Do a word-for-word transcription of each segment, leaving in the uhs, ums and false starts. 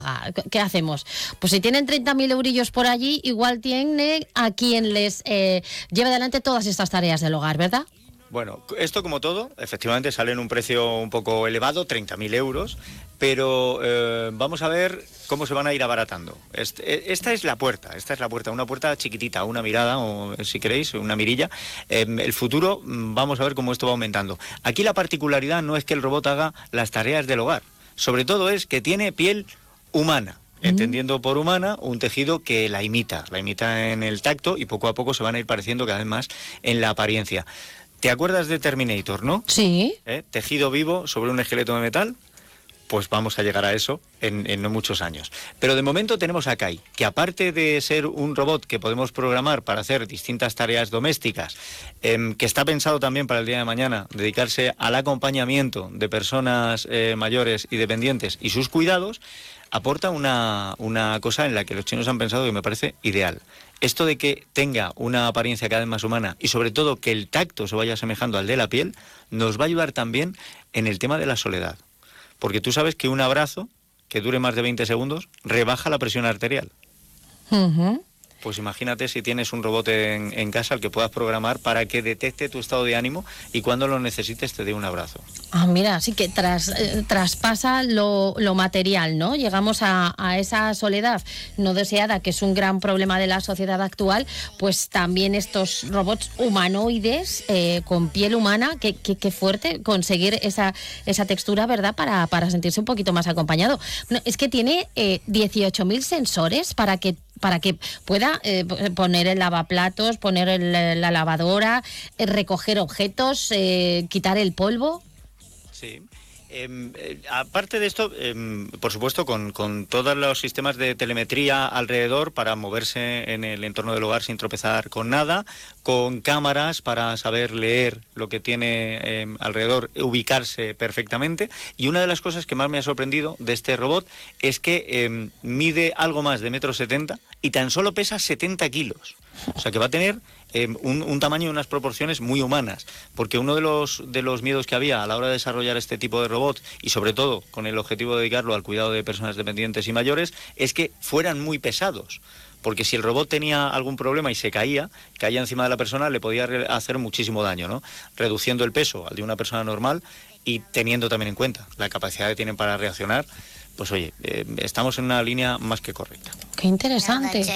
¿Qué hacemos? Pues si tienen treinta mil eurillos por allí, igual tiene a quien les eh, lleve adelante todas estas tareas del hogar, ¿verdad? Bueno, esto como todo, efectivamente sale en un precio un poco elevado, treinta mil euros, pero eh, vamos a ver cómo se van a ir abaratando. Este, esta es la puerta, esta es la puerta, una puerta chiquitita, una mirada, o si queréis, una mirilla. Eh, el futuro, vamos a ver cómo esto va aumentando. Aquí la particularidad no es que el robot haga las tareas del hogar, sobre todo es que tiene piel humana, entendiendo por humana un tejido que la imita, la imita en el tacto y poco a poco se van a ir pareciendo cada vez más en la apariencia. ¿Te acuerdas de Terminator, no? Sí. ¿Eh? Tejido vivo sobre un esqueleto de metal. Pues vamos a llegar a eso en, en no muchos años. Pero de momento tenemos a Kai, que aparte de ser un robot que podemos programar para hacer distintas tareas domésticas, eh, que está pensado también para el día de mañana dedicarse al acompañamiento de personas eh, mayores y dependientes y sus cuidados, aporta una, una cosa en la que los chinos han pensado que me parece ideal. Esto de que tenga una apariencia cada vez más humana y sobre todo que el tacto se vaya asemejando al de la piel, nos va a ayudar también en el tema de la soledad. Porque tú sabes que un abrazo que dure más de veinte segundos rebaja la presión arterial. Uh-huh. Pues imagínate si tienes un robot en, en casa al que puedas programar para que detecte tu estado de ánimo y cuando lo necesites te dé un abrazo. Ah, mira, sí que tras, eh, traspasa lo, lo material, ¿no? Llegamos a, a esa soledad no deseada, que es un gran problema de la sociedad actual, pues también estos robots humanoides eh, con piel humana, que, que, que fuerte conseguir esa, esa textura, ¿verdad? Para, para sentirse un poquito más acompañado. Bueno, es que tiene eh, dieciocho mil sensores para que para que pueda eh, poner el lavaplatos, poner el, la lavadora, eh, recoger objetos, eh, quitar el polvo. Sí. Eh, eh, aparte de esto, eh, por supuesto, con, con todos los sistemas de telemetría alrededor para moverse en el entorno del hogar sin tropezar con nada, con cámaras para saber leer lo que tiene eh, alrededor, ubicarse perfectamente. Y una de las cosas que más me ha sorprendido de este robot es que eh, mide algo más de metro setenta y tan solo pesa setenta kilos. O sea que va a tener eh, un, un tamaño y unas proporciones muy humanas, porque uno de los, de los miedos que había a la hora de desarrollar este tipo de robot, y sobre todo con el objetivo de dedicarlo al cuidado de personas dependientes y mayores, es que fueran muy pesados. Porque si el robot tenía algún problema y se caía, caía encima de la persona, le podía hacer muchísimo daño, ¿no? Reduciendo el peso al de una persona normal y teniendo también en cuenta la capacidad que tienen para reaccionar, pues oye, eh, estamos en una línea más que correcta. ¡Qué interesante!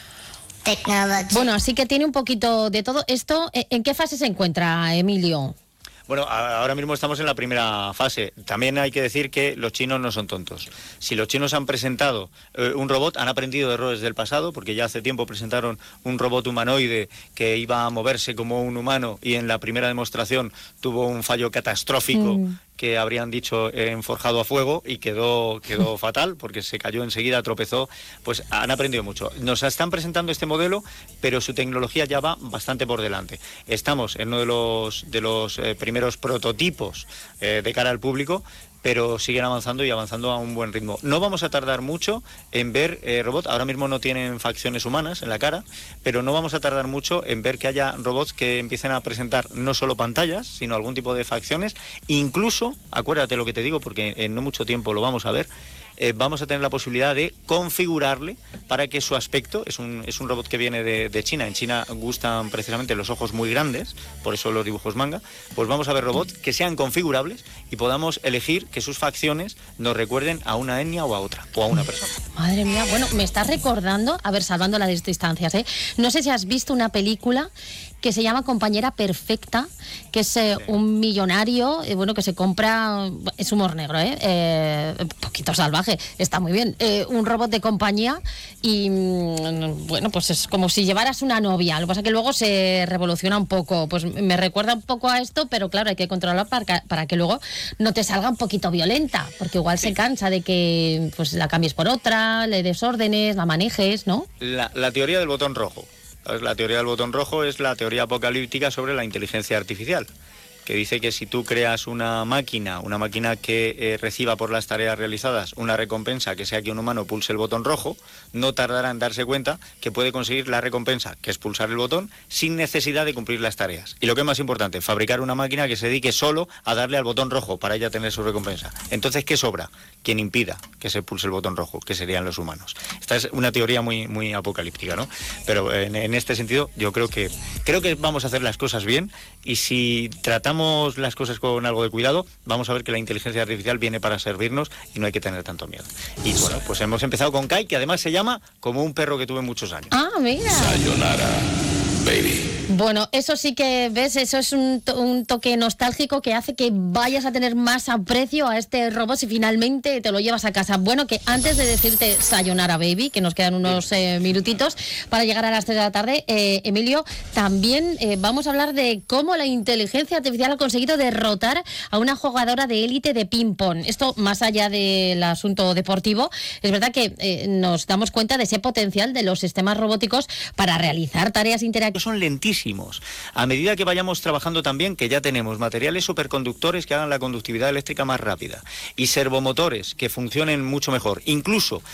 Technology. Bueno, así que tiene un poquito de todo. ¿Esto en qué fase se encuentra, Emilio? Bueno, ahora mismo estamos en la primera fase. También hay que decir que los chinos no son tontos. Si los chinos han presentado eh, un robot, han aprendido de errores del pasado, porque ya hace tiempo presentaron un robot humanoide que iba a moverse como un humano y en la primera demostración tuvo un fallo catastrófico. Mm. que habrían dicho en forjado a fuego y quedó, quedó fatal porque se cayó enseguida, tropezó. Pues han aprendido mucho. Nos están presentando este modelo, pero su tecnología ya va bastante por delante. Estamos en uno de los, de los eh, primeros prototipos eh, de cara al público, pero siguen avanzando y avanzando a un buen ritmo. No vamos a tardar mucho en ver eh, robots, ahora mismo no tienen facciones humanas en la cara, pero no vamos a tardar mucho en ver que haya robots que empiecen a presentar no solo pantallas, sino algún tipo de facciones, incluso, acuérdate lo que te digo, porque en no mucho tiempo lo vamos a ver, eh, vamos a tener la posibilidad de configurarle para que su aspecto, es un, es un robot que viene de, de China, en China gustan precisamente los ojos muy grandes, por eso los dibujos manga, pues vamos a ver robots que sean configurables y podamos elegir que sus facciones nos recuerden a una etnia o a otra, o a una persona. Madre mía, bueno, me estás recordando, a ver, salvando las distancias, ¿eh? No sé si has visto una película que se llama Compañera Perfecta, que es eh, sí. un millonario, eh, bueno, que se compra, es humor negro, ¿eh? eh un poquito salvaje, está muy bien, eh, un robot de compañía y, mm, bueno, pues es como si llevaras una novia, lo que pasa es que luego se revoluciona un poco, pues me recuerda un poco a esto, pero claro, hay que controlarlo para que, para que luego no te salga un poquito violenta, porque igual sí. se cansa de que pues la cambies por otra, le des órdenes, la manejes, ¿no? La, la teoría del botón rojo. La teoría del botón rojo es la teoría apocalíptica sobre la inteligencia artificial, que dice que si tú creas una máquina, una máquina que eh, reciba por las tareas realizadas una recompensa, que sea que un humano pulse el botón rojo, no tardará en darse cuenta que puede conseguir la recompensa, que es pulsar el botón, sin necesidad de cumplir las tareas. Y lo que es más importante, fabricar una máquina que se dedique solo a darle al botón rojo para ella tener su recompensa. Entonces, ¿qué sobra? Quien impida que se pulse el botón rojo, que serían los humanos. Esta es una teoría muy, muy apocalíptica, ¿no? Pero en, en este sentido, yo creo que creo que vamos a hacer las cosas bien, y si tratamos las cosas con algo de cuidado, vamos a ver que la inteligencia artificial viene para servirnos y no hay que tener tanto miedo. Y bueno, pues hemos empezado con Kai, que además se llama como un perro que tuve muchos años. Ah, mira. Sayonara, baby. Bueno, eso sí que, ¿ves? Eso es un, to un toque nostálgico que hace que vayas a tener más aprecio a este robot si finalmente te lo llevas a casa. Bueno, que antes de decirte Sayonara Baby, que nos quedan unos eh, minutitos para llegar a las tres de la tarde, eh, Emilio, también eh, vamos a hablar de cómo la inteligencia artificial ha conseguido derrotar a una jugadora de élite de ping-pong. Esto, más allá del asunto deportivo, es verdad que eh, nos damos cuenta de ese potencial de los sistemas robóticos para realizar tareas interactivas. Son lentísimos. A medida que vayamos trabajando también, que ya tenemos materiales superconductores que hagan la conductividad eléctrica más rápida y servomotores que funcionen mucho mejor, incluso